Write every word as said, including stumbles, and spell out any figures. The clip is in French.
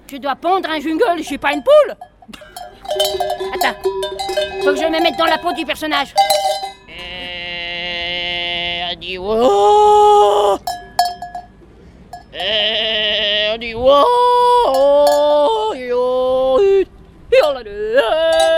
Je dois pondre un jungle, je suis pas une poule. Attends, faut que je me mette dans la peau du personnage. Euh, on dit wow. Euh, on dit wow.